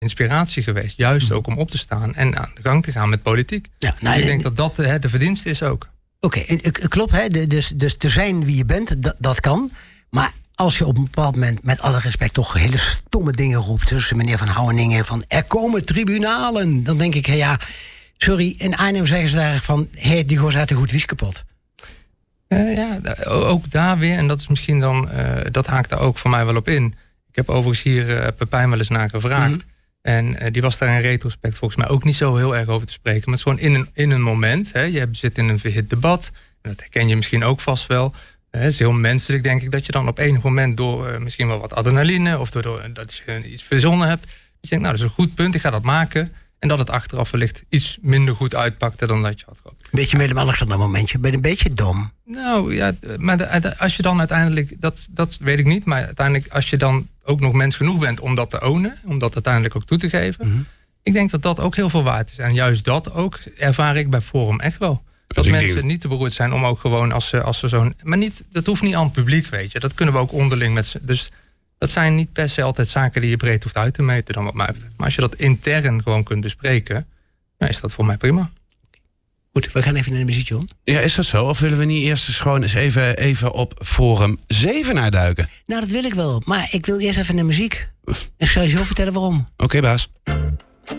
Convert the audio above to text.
inspiratie geweest. Juist ook om op te staan en aan de gang te gaan met politiek. Ja, nou, ik denk dat de verdienste is ook. Oké, klopt. Hè? Dus te zijn wie je bent, dat kan. Maar als je op een bepaald moment, met alle respect, toch hele stomme dingen roept. Dus meneer Van Houweningen van er komen tribunalen. Dan denk ik, ja, sorry, in Arnhem zeggen ze daar van, die gozer had een goed wies kapot. Ja, ook daar weer. En dat is misschien dan, dat haakt daar ook voor mij wel op in. Ik heb overigens hier Pepijn wel eens naar gevraagd. Mm-hmm. En die was daar in retrospect volgens mij ook niet zo heel erg over te spreken. Maar het is gewoon in een moment. Hè, je zit in een verhit debat. En dat herken je misschien ook vast wel. Het is heel menselijk, denk ik, dat je dan op enig moment door misschien wel wat adrenaline of door dat je iets verzonnen hebt. Dat je denkt, nou, dat is een goed punt, ik ga dat maken. En dat het achteraf wellicht iets minder goed uitpakte dan dat je had gehoopt. Beetje medemallig op dat momentje. Ben je een beetje dom? Nou ja, maar als je dan uiteindelijk, dat weet ik niet, maar uiteindelijk als je dan ook nog mens genoeg bent om dat te ownen, om dat uiteindelijk ook toe te geven. Mm-hmm. Ik denk dat dat ook heel veel waard is. En juist dat ook ervaar ik bij Forum echt wel. Dat mensen niet te beroerd zijn om ook gewoon als ze zo'n... Maar niet, dat hoeft niet aan het publiek, weet je. Dat kunnen we ook onderling met... Dus dat zijn niet per se altijd zaken die je breed hoeft uit te meten dan wat mij betreft. Maar als je dat intern gewoon kunt bespreken, dan is dat voor mij prima. Goed, we gaan even naar de muziek, John. Ja, is dat zo? Of willen we niet eerst eens gewoon eens even op Forum 7 uitduiken? Nou, dat wil ik wel. Maar ik wil eerst even naar muziek. En ik zal je zo vertellen waarom. Oké, baas.